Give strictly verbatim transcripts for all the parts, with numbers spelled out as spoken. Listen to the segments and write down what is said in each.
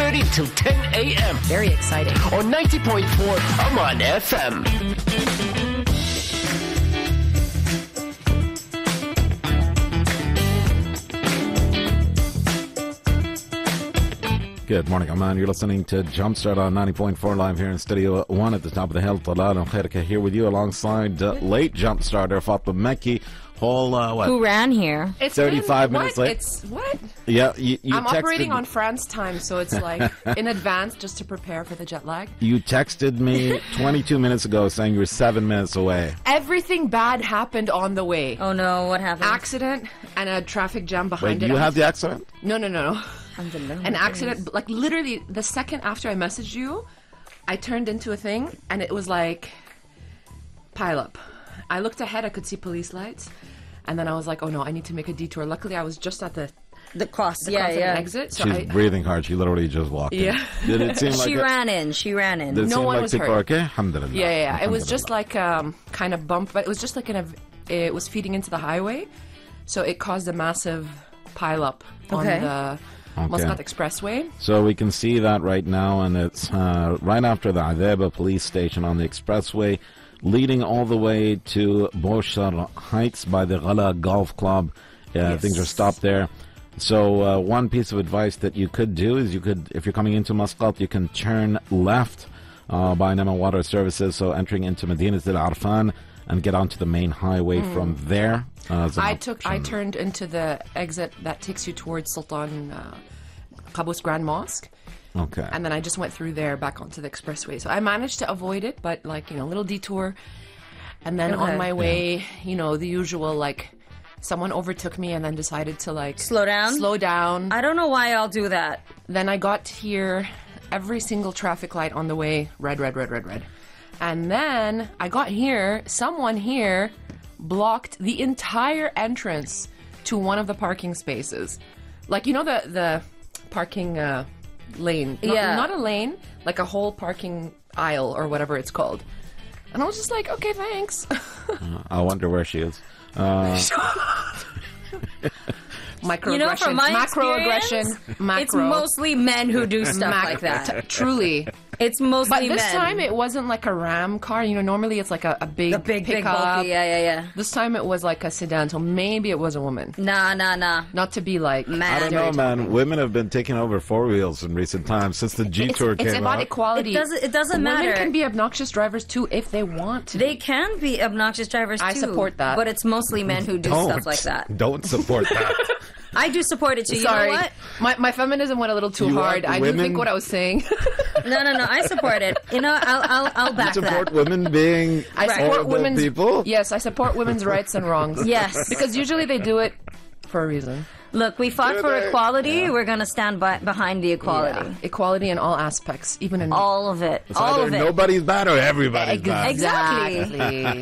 thirty till ten a.m. Very exciting. On ninety point four Aman F M. Good morning, Aman. You're listening to Jumpstart on ninety point four live here in Studio one at the top of the hill. Talal and Khairika here with you alongside uh, late Jumpstarter Fatma Mekki. Whole, uh, what? Who ran here? It's thirty-five been, minutes what? late? It's what? Yeah, you, you I'm texted, operating on France time, so it's like in advance just to prepare for the jet lag. You texted me twenty-two minutes ago saying you were seven minutes away. Everything bad happened on the way. Oh no, what happened? Accident and a traffic jam behind Wait, it. you had the accident? No, no, no, no. Alhamdulillah. An accident, like literally the second after I messaged you, I turned into a thing and it was like pile up. I looked ahead, I could see police lights. And then I was like, oh no, I need to make a detour. Luckily, I was just at the, The cross, the yeah, crossing yeah. exit. So She's I, breathing hard. She literally just walked in. Yeah. Did it seem like She a, ran in. She ran in. Did it No seem one like was people hurt. were okay? Alhamdulillah. yeah, yeah, yeah. It was just Alhamdulillah. like um, kind of bump, but it was just like in a, it was feeding into the highway. So it caused a massive pile up on Okay. the Okay. Muscat Expressway. So we can see that right now, and it's uh, right after the Adeba police station on the expressway, leading all the way to Boshar Heights by the Ghala Golf Club. Uh, Yes. Things are stopped there. So uh, one piece of advice that you could do is you could, if you're coming into Muscat, you can turn left uh, by Nema Water Services, so entering into Medina Al Arfan, and get onto the main highway from there. Uh, as an I took, I option. turned into the exit that takes you towards Sultan uh, Qaboos Grand Mosque. Okay. And then I just went through there back onto the expressway. So I managed to avoid it, but like, you know, a little detour. And then Okay. on my way, you know, the usual, like, someone overtook me and then decided to, like... Slow down? Slow down. I don't know why I'll do that. Then I got here, every single traffic light on the way, red, red, red, red, red. And then I got here, someone here blocked the entire entrance to one of the parking spaces. Like, you know the, the parking uh, lane? Not, Yeah. Not a lane, like a whole parking aisle or whatever it's called. And I was just like, okay, thanks. I wonder where she is. Uh, Microaggression. You know, from my Macroaggression. experience, Macro. it's mostly men who do stuff Mac- like that. Truly. It's mostly But this men. time it wasn't like a Ram car. You know, normally it's like a, a big the big, big, pickup. bulky. Yeah, yeah, yeah. This time it was like a sedan, so maybe it was a woman. Nah, nah, nah. Not to be like... Man. I don't know, man. Women have been taking over four wheels in recent times since the G It's, Tour it's came about out. equality. It doesn't- it doesn't Women matter. can be obnoxious drivers too if they want to. They can be obnoxious drivers too. I support that. But it's mostly men who do Don't. stuff like that. Don't support that. I do support it too. You Sorry. know what? My, my feminism went a little too You hard. want I women- do think what I was saying. No, no, no. I support it. You know, I'll, I'll, I'll back support that. women being I support horrible women's people. Yes, I support women's rights and wrongs. Yes. Because usually they do it for a reason. Look, we fought Do for they? equality. Yeah. We're going to stand by, behind the equality. Yeah. Equality in all aspects, even in All of it. It's all either of it. nobody's bad or everybody's bad. Exactly.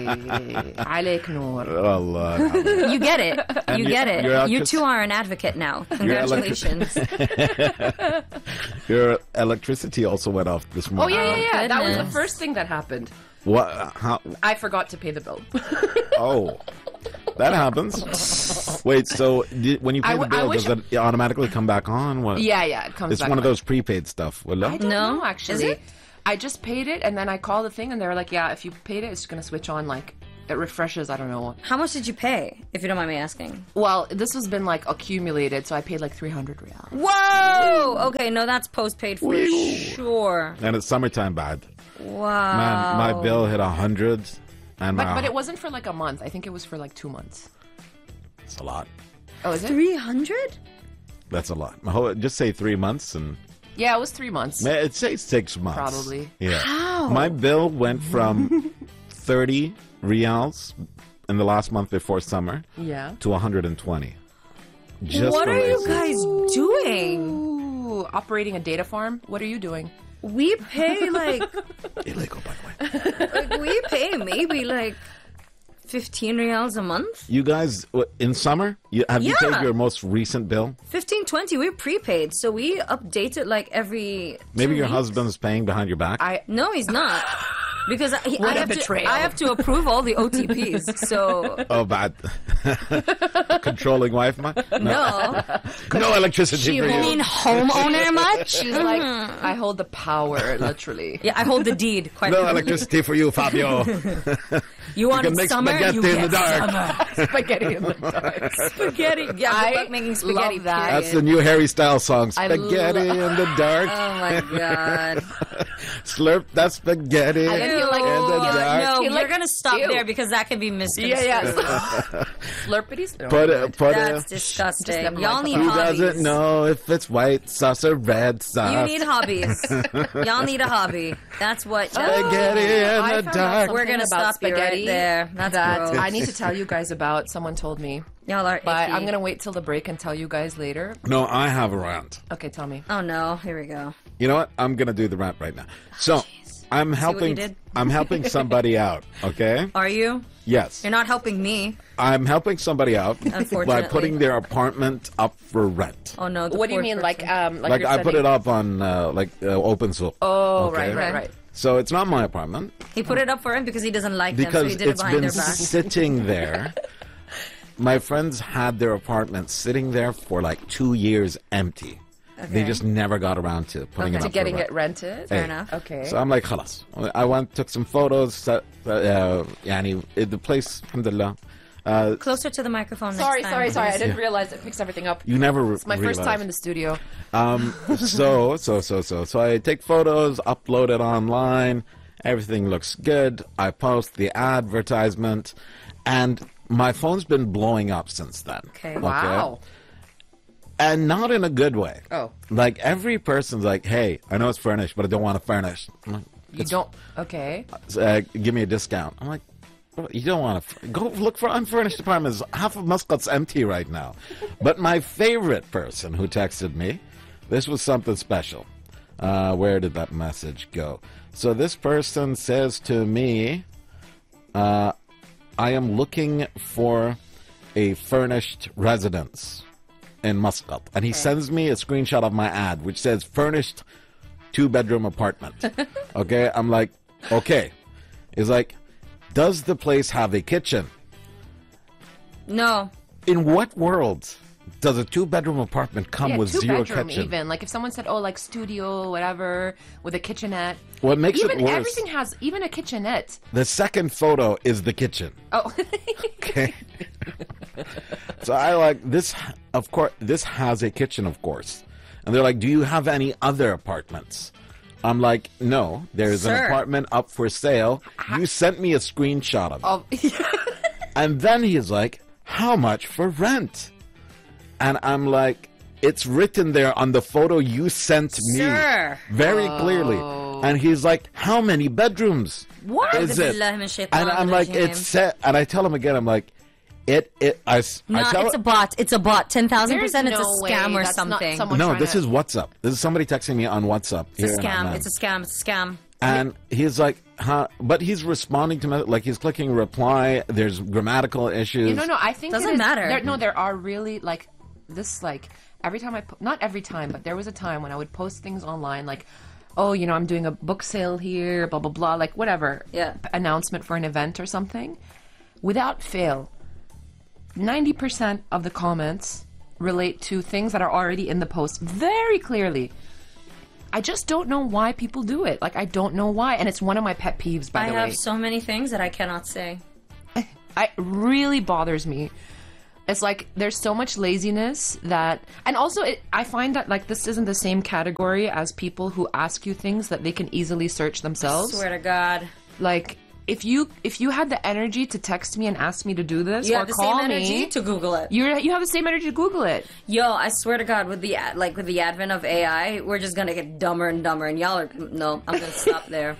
عليك نور. Allah. You get it. And You you- get it. you're You electric- two are an advocate now. electric- Congratulations. Your electricity also went off this Oh, morning. yeah, yeah, yeah. That was the Goodness. first thing that happened. What? How? I forgot to pay the bill. Oh, that happens. Wait, so did, when you pay I the w- I bill, wish- does it automatically come back on? What? yeah, yeah, it comes It's back one of on. those prepaid stuff. Well, I don't No? know, actually. Is it? I just paid it, and then I called the thing, and they were like, yeah, if you paid it, it's going to switch on, like, it refreshes, I don't know. How much did you pay, if you don't mind me asking? Well, this has been, like, accumulated, so I paid, like, three hundred riyal. Whoa! Okay, no, that's postpaid for sure. and it's summertime bad. Wow. Man, my bill hit a hundred, and But, my, but it wasn't for, like, a month. I think it was for, like, two months. it's a lot. Oh, is it? three hundred? That's a lot. My whole- Just say three months, and Yeah, it was three months. may- it'd say six months. Probably. Yeah. How? My bill went from thirty rials in the last month before summer Yeah. to one hundred twenty. Just What for are you AC. guys doing? Ooh, operating a data farm? What are you doing? We pay like, Illegal, by the way. like we pay maybe like fifteen reals a month. You guys, what, in summer, you, have you Yeah. paid your most recent bill? fifteen, twenty, we're prepaid, so we update it like every Maybe two your weeks. husband's paying behind your back. I No, he's not. Because I, What I a have betrayal. to, I have to approve all the O T Ps. So Oh, bad. Controlling wife, man? no, No electricity She for you you. mean homeowner much? She's like, I hold the power, literally. Yeah, I hold the deed. Quite No literally. electricity for you, Fabio. You want can it make summer? spaghetti You in get the dark. summer. Spaghetti in the dark. Spaghetti. Yeah, good I luck making spaghetti. love that. That's the new Harry Styles song. I Spaghetti lo- in the dark. Oh my god. Slurp that spaghetti And then in he like- the Ew. dark. No, He we're like- gonna stop ew. there because that can be misconstrued. Yeah, yeah. Slurpity. slurp. Put it, put That's it. disgusting. never Y'all mind. need Who hobbies. doesn't know if it's white sauce or red sauce? You need hobbies. Y'all need a hobby. That's what. That's, Spaghetti in I the found out dark. we're gonna something about stop you right spaghetti there. That's that gross. I need to tell you guys about. Someone told me, Y'all are but icky. I'm gonna wait till the break and tell you guys later. No, I have a rant. Okay, tell me. Oh no! Here we go. You know what? I'm gonna do the rant right now. So I'm what you helping. did? I'm helping somebody out. Okay. Are you? Yes. You're not helping me. I'm helping somebody out by Unfortunately. putting their apartment up for rent. Oh no! the What do you poor mean, like, person. um, like, Like you're I put sending- it up on uh, like uh, open source. Oh, Okay. right, right, right. So it's not my apartment He put it up for him because he doesn't like them, so because he did it it's behind been their back. sitting there. My friends had their apartment sitting there for like two years empty. They Okay. just never got around to putting it To up getting for it rent. rented. Fair Hey. enough. Okay. So I'm like, خلاص. I went, took some photos. Uh, uh, يعني, the place, alhamdulillah. Uh, Closer to the microphone. Sorry, next time, sorry, sorry. I please. didn't realize it picks everything up. you never It's my first time in the studio. Um, so, so, so, so, so I take photos, upload it online. Everything looks good. I post the advertisement, and my phone's been blowing up since then. Okay. Wow. And not in a good way. Oh. Like every person's like, "Hey, I know it's furnished, but I don't want to furnish. I'm like, You don't. Okay. uh, give me a discount." I'm like, "Well, you don't want to go look for unfurnished apartments. Half of Muscat's empty right now." But my favorite person who texted me, this was something special. Uh, where did that message go? So this person says to me, uh, "I am looking for a furnished residence in Muscat," and he sends me a screenshot of my ad, which says "furnished two-bedroom apartment." Okay, I'm like, okay. He's like, "Does the place have a kitchen?" No. In what world does a two-bedroom apartment come Yeah, with two zero bedroom kitchen? even. Like if someone said, "Oh, like studio, whatever, with a kitchenette." What makes even it worse? everything has even a kitchenette. The second photo is the kitchen. Oh. Okay. So I like this. Of course, this has a kitchen, of course. And they're like, "Do you have any other apartments?" I'm like, "No, there's an Sir. apartment up for sale." You sent me a screenshot of it. Oh. And then he's like, "How much for rent?" And I'm like, "It's written there on the photo you sent me." Sir. Very clearly. Oh. And he's like, "How many bedrooms What? is it?" Billah min shaitan And I'm like, rajim. "It's set." And I tell him again, I'm like, It, it, I, s- I No, tell it's a bot. It's a bot. ten thousand There's percent it's no a way scam or that's not something. someone no, trying this to- is WhatsApp. This is somebody texting me on WhatsApp. It's a here in scam. Amman. It's a scam. It's a scam. And he's like, huh? But he's responding to me, like he's clicking reply. There's grammatical issues. No, no, I think Doesn't it is, matter. There, no, there are really like this. Like every time I, po- not every time, but there was a time when I would post things online, like, oh, you know, I'm doing a book sale here, blah blah blah, like whatever, Yeah. p- announcement for an event or something. Without fail, ninety percent of the comments relate to things that are already in the post very clearly. I just don't know why people do it. Like I don't know why, and it's one of my pet peeves. By I the have way, so many things that I cannot say. it really bothers me. It's like there's so much laziness that, and also it, I find that like this isn't the same category as people who ask you things that they can easily search themselves. Swear to God. Like if you if you had the energy to text me and ask me to do this You or have the call same energy me, to Google it. you're you have the same energy to Google it. Yo, I swear to God, with the ad- like with the advent of A I, we're just gonna get dumber and dumber. And y'all are no. I'm gonna stop there.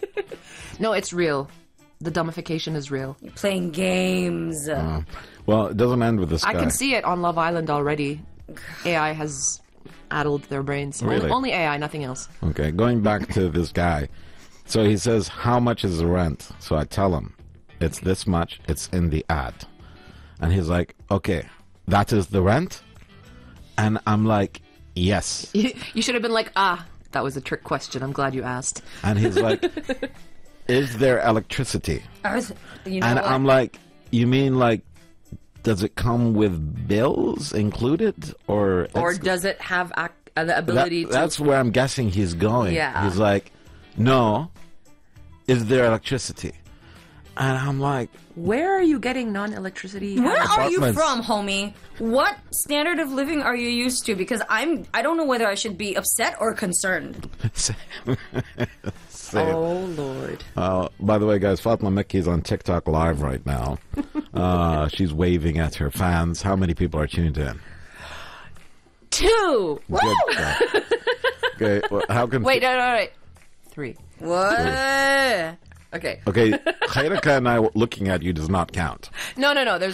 No, it's real. The dumbification is real. You're playing games. Well, it doesn't end with this I guy. can see it on Love Island already. A I has addled their brains. Really? Only, only A I, nothing else. Okay, going back to this guy. So he says, "How much is the rent?" So I tell him, "It's this much. It's in the ad." And he's like, "Okay, that is the rent?" And I'm like, "Yes." You, you should have been like, ah, that was a trick question. I'm glad you asked. And he's like, is there electricity? I was, you know And what? I'm like, you mean like, does it come with bills included, or Or it's- does it have ac- uh, the that- ability to? that's where I'm guessing he's going. Yeah. He's like, no, is there electricity? And I'm like, Where are you getting non-electricity? Where are you apartments. from, homie? What standard of living are you used to? Because I'm, I don't know whether I should be upset or concerned. same. Oh Lord! Uh, by the way, guys, Fatma Mekki's on TikTok live right now. Uh, she's waving at her fans. How many people are tuned in? Two. Good. uh, okay, well, how can Wait, no, no, no. Three. What? Okay. Okay, Khairaka and I looking at you does not count. No, no, no. There's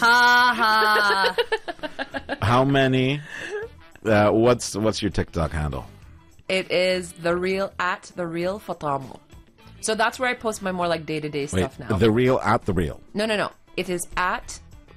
Ha ha. How many? Uh, what's what's your TikTok handle? It is the real at the real Fatamo. So that's where I post my more like day to day Wait, stuff now. the real at the real No, no, no. It is at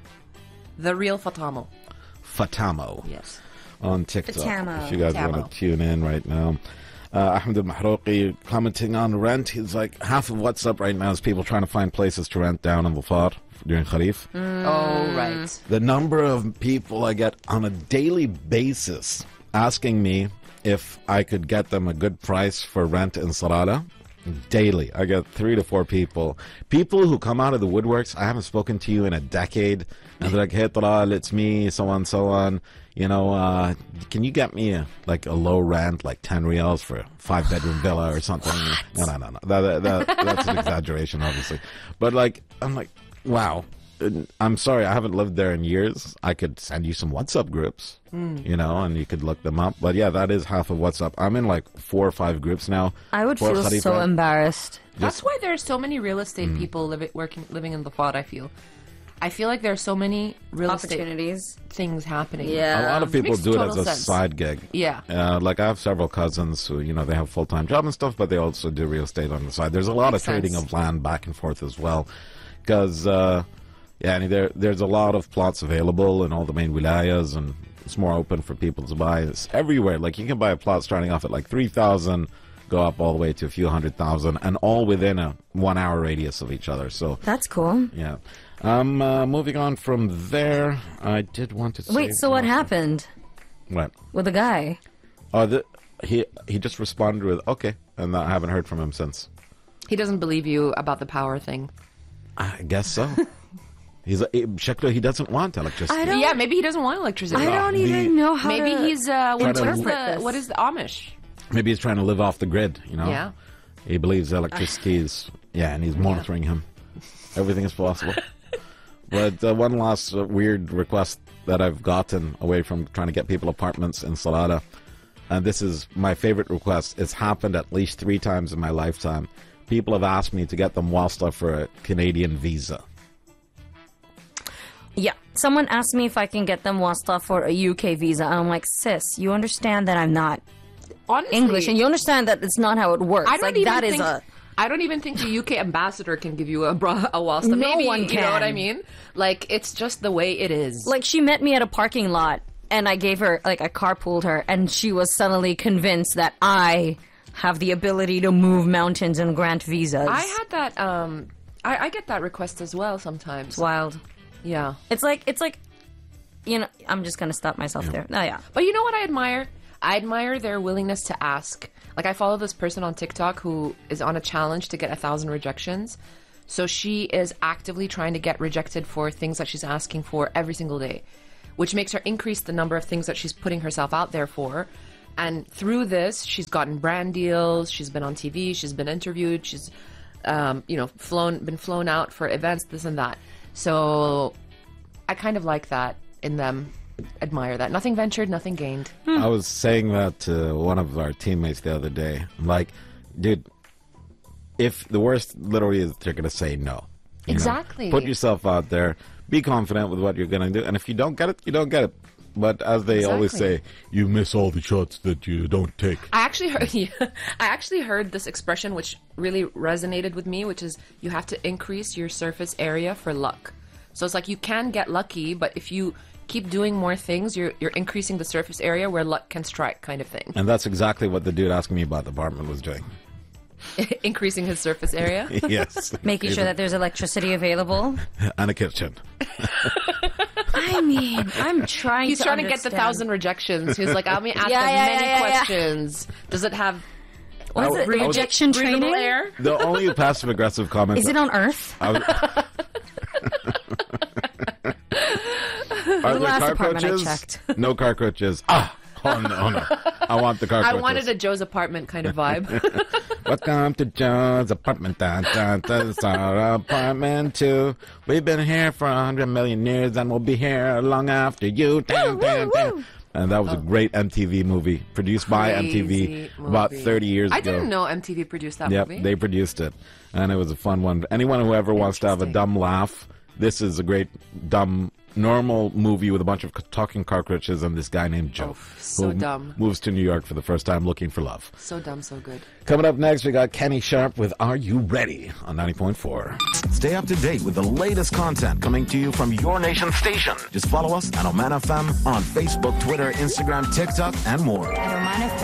the real Fatamo. Fatamo Yes. on TikTok. Fatamo. If you guys Fatamo. want to tune in right now. Uh, Ahmed al-Mahrouqi commenting on rent. He's like, half of what's up right now is people trying to find places to rent down in the Far during Kharif. Oh right. The number of people I get on a daily basis asking me if I could get them a good price for rent in Sarala. Daily. I get three to four people. People who come out of the woodworks. I haven't spoken to you in a decade. And they're like, hey, Talal, it's me, so on, so on. You know, uh, can you get me a, like a low rent, like ten riyals for a five bedroom villa or something? No, no, no, no. That, that, that, that's an exaggeration, obviously. But like, I'm like, wow. I'm sorry, I haven't lived there in years. I could send you some WhatsApp groups, you know, and you could look them up. But yeah, that is half of WhatsApp. I'm in like four or five groups now. I would for feel Khalifa. so embarrassed. That's why there's so many real estate Mm. people living working living in the Fad. I feel. I feel like there's so many real estate Opportunities. things happening. Yeah. A lot of people Makes do it as total a sense. side gig. Yeah. Uh, like I have several cousins who, you know, they have full time job and stuff, but they also do real estate on the side. There's a lot Makes of trading sense. of land back and forth as well, because uh, yeah, I mean, there there's a lot of plots available in all the main wilayas, and it's more open for people to buy. It's everywhere. Like you can buy a plot starting off at like three thousand, go up all the way to a few hundred thousand, and all within a one hour radius of each other. So That's cool. yeah. Um, uh, moving on from there, I did want to say Wait, so what happened What? with the guy? Oh, the, he he just responded with okay, and I haven't heard from him since. He doesn't believe you about the power thing. I guess so. He's like, Shaklo, he doesn't want electricity. I don't. Yeah, maybe he doesn't want electricity. I don't the- even know how Maybe to he's uh, what's to the, interpret this. what is the Amish? Maybe he's trying to live off the grid. You know. Yeah. He believes electricity is yeah, and he's monitoring him. Everything is possible. But uh, one last uh, weird request that I've gotten away from trying to get people apartments in Salada, and this is my favorite request. It's happened at least three times in my lifetime. People have asked me to get them wasta for a Canadian visa. Yeah. Someone asked me if I can get them wasta for a U K visa, and I'm like, sis, you understand that I'm not Honestly, English, and you understand that it's not how it works. I don't like even that is think, a. I don't even think the U K ambassador can give you a bra a wasta. No Maybe, one You know what can. I mean? Like it's just the way it is. Like she met me at a parking lot, and I gave her like I carpooled her, and she was suddenly convinced that I have the ability to move mountains and grant visas. I had that. Um, I, I get that request as well sometimes. It's wild. Yeah. It's like it's like, you know, I'm just gonna stop myself there. Oh yeah. But you know what I admire? I admire their willingness to ask. Like I follow this person on TikTok who is on a challenge to get a thousand rejections. So she is actively trying to get rejected for things that she's asking for every single day, which makes her increase the number of things that she's putting herself out there for. And through this, she's gotten brand deals. She's been on T V. She's been interviewed. She's, um, you know, flown, been flown out for events, this and that. So I kind of like that in them. Admire that. Nothing ventured, nothing gained. I was saying that to one of our teammates the other day. I'm like, dude, if the worst literally is they're going to say no. You know? Exactly. Put yourself out there. Be confident with what you're going to do. And if you don't get it, you don't get it. But as they always Exactly. say, you miss all the shots that you don't take. I actually heard yeah, I actually heard this expression which really resonated with me, which is you have to increase your surface area for luck. So it's like you can get lucky, but if you keep doing more things, you're you're increasing the surface area where luck can strike, kind of thing. And that's exactly what the dude asking me about the apartment was doing. Increasing his surface area. Yes. Making sure that there's electricity available. And a kitchen. I mean, I'm trying He's to trying to get the understand. thousand rejections. He's like, I'm going to ask Yeah, as yeah, many yeah, yeah, yeah. questions. Does it have Was it I was- rejection breathable training? air? The only passive aggressive comment. Is it on Earth? I was- Are The there last apartment I cockroaches? checked. No cockroaches. Ah, oh no, oh no. I want the I cockroaches. wanted a Joe's apartment kind of vibe. Welcome to Joe's apartment. Dun, dun, dun, it's our apartment too. We've been here for a hundred million years, and we'll be here long after you. Dun, dun, dun. And that was a great M T V movie produced by M T V Crazy about movie. thirty years I ago. didn't know M T V produced that Yep, movie. they produced it, and it was a fun one. Anyone who ever wants to have a Interesting. dumb laugh, this is a great dumb normal movie with a bunch of c- talking cockroaches and this guy named Joe, Oh, so who m- dumb. moves to New York for the first time looking for love. So dumb, so good. Coming up next, we got Kenny Sharp with "Are You Ready" on ninety point four. Stay up to date with the latest content coming to you from your nation station. Just follow us at Oman F M on Facebook, Twitter, Instagram, TikTok, and more. At Oman F M.